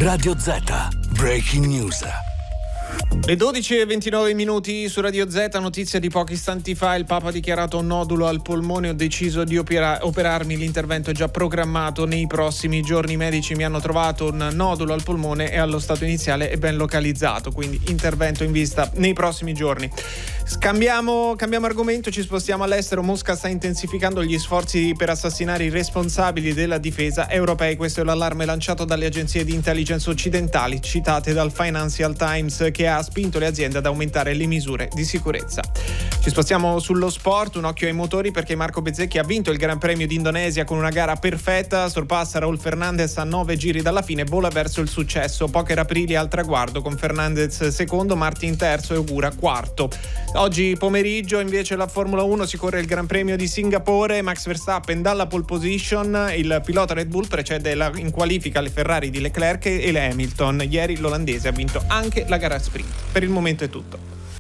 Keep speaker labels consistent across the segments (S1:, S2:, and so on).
S1: Radio Z, Breaking News.
S2: Le 12:29 su Radio Z, notizia di pochi istanti fa. Il Papa ha dichiarato un nodulo al polmone, ho deciso di operarmi, l'intervento è già programmato nei prossimi giorni. I medici mi hanno trovato un nodulo al polmone e allo stato iniziale è ben localizzato, quindi intervento in vista nei prossimi giorni. Cambiamo argomento, ci spostiamo all'estero. Mosca sta intensificando gli sforzi per assassinare i responsabili della difesa europei. Questo è l'allarme lanciato dalle agenzie di intelligence occidentali citate dal Financial Times, che ha spinto le aziende ad aumentare le misure di sicurezza. Ci spostiamo sullo sport, un occhio ai motori perché Marco Bezzecchi ha vinto il Gran Premio d'Indonesia con una gara perfetta, sorpassa Raul Fernandez a 9 giri dalla fine e vola verso il successo. Poker Aprilia al traguardo con Fernandez secondo, Martin terzo e Ogura quarto. Oggi pomeriggio invece la Formula 1 si corre il Gran Premio di Singapore, Max Verstappen dalla pole position, il pilota Red Bull precede in qualifica le Ferrari di Leclerc e le Hamilton. Ieri l'olandese ha vinto anche la gara sprint. Per il momento è tutto.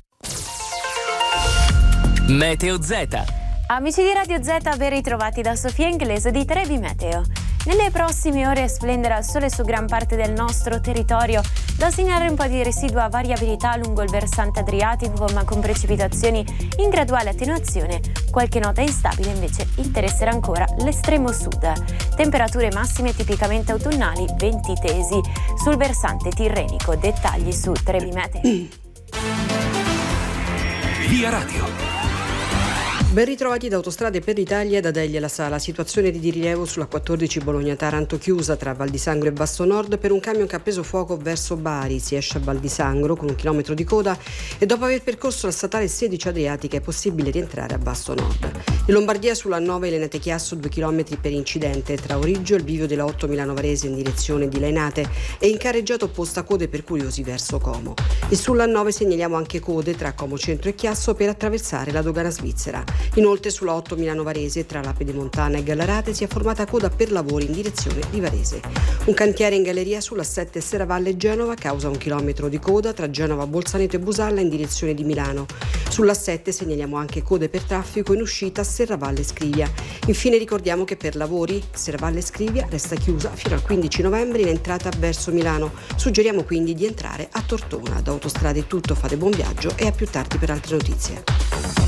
S3: Meteo Z.
S4: Amici di Radio Z, ben ritrovati da Sofia Inglese di Trevi Meteo. Nelle prossime ore splenderà il sole su gran parte del nostro territorio, da segnalare un po' di residua variabilità lungo il versante adriatico, ma con precipitazioni in graduale attenuazione. Qualche nota instabile invece interesserà ancora l'estremo sud. Temperature massime tipicamente autunnali, venti tesi sul versante tirrenico. Dettagli su Trevi Meteo.
S1: Via Radio.
S5: Ben ritrovati da Autostrade per l'Italia e da Degli alla Sala. Situazione di rilievo sulla 14 Bologna-Taranto chiusa tra Val di Sangro e Basso Nord per un camion che ha preso fuoco verso Bari. Si esce a Val di Sangro con 1 chilometro di coda e dopo aver percorso la statale 16 Adriatica è possibile rientrare a Basso Nord. In Lombardia sulla 9 Lenate Chiasso 2 chilometri per incidente tra Origgio e il bivio della 8 Milano Varese in direzione di Lainate e in carreggiata opposta code per curiosi verso Como. E sulla 9 segnaliamo anche code tra Como Centro e Chiasso per attraversare la dogana svizzera. Inoltre sulla 8 Milano Varese tra la Pedemontana e Gallarate si è formata coda per lavori in direzione di Varese. Un cantiere in galleria sulla 7 Serravalle Genova causa 1 chilometro di coda tra Genova Bolzaneto e Busalla in direzione di Milano. Sulla 7 segnaliamo anche code per traffico in uscita a Serravalle Scrivia. Infine ricordiamo che per lavori Serravalle Scrivia resta chiusa fino al 15 novembre in entrata verso Milano. Suggeriamo quindi di entrare a Tortona. Da Autostrade è tutto, fate buon viaggio e a più tardi per altre notizie.